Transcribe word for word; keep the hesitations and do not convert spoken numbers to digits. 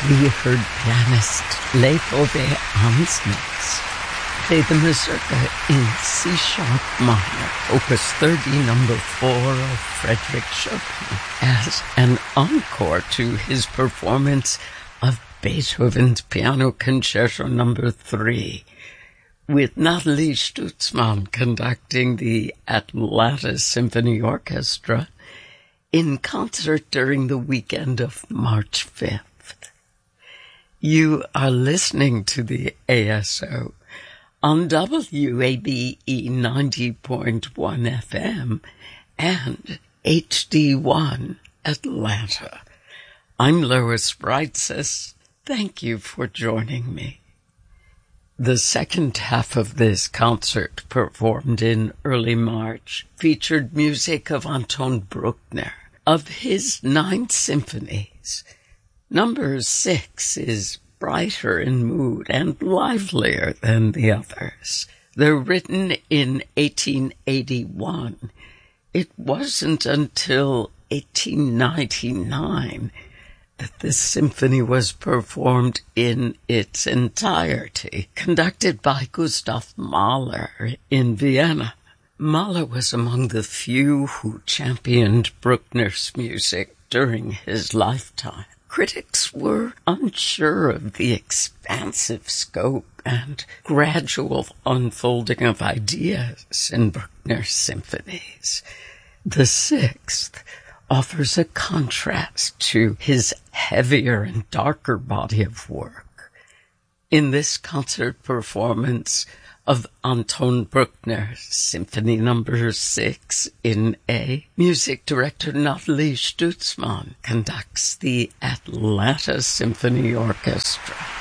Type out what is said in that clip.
We heard pianist Leopold Ansnitz play the Mazurka in C-sharp minor, Opus thirty, number four of Frédéric Chopin, as an encore to his performance of Beethoven's Piano Concerto number three, with Nathalie Stutzmann conducting the Atlanta Symphony Orchestra in concert during the weekend of March fifth. You are listening to the A S O on W A B E ninety point one F M and H D one Atlanta. I'm Lois Breitzes. Thank you for joining me. The second half of this concert, performed in early March, featured music of Anton Bruckner. Of his nine symphonies, number six is brighter in mood and livelier than the others. Though written in eighteen eighty-one, it wasn't until eighteen ninety-nine that this symphony was performed in its entirety, conducted by Gustav Mahler in Vienna. Mahler was among the few who championed Bruckner's music during his lifetime. Critics were unsure of the expansive scope and gradual unfolding of ideas in Bruckner's symphonies. The sixth offers a contrast to his heavier and darker body of work. In this concert performance of Anton Bruckner, Symphony number six in A, music director Nathalie Stutzmann conducts the Atlanta Symphony Orchestra.